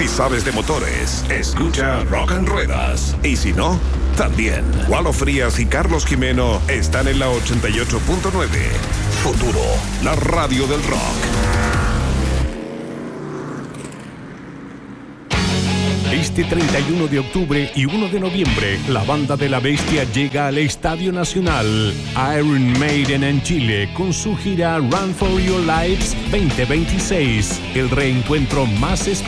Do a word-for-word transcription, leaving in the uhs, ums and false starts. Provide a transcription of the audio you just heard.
Si sabes de motores, escucha Rock and Ruedas. Y si no, también. Walo Frías y Carlos Jimeno están en la ochenta y ocho punto nueve. Futuro, la radio del rock. Este treinta y uno de octubre y uno de noviembre, la Banda de la Bestia llega al Estadio Nacional Iron Maiden en Chile con su gira Run for Your Lives veinte veintiséis, el reencuentro más esperado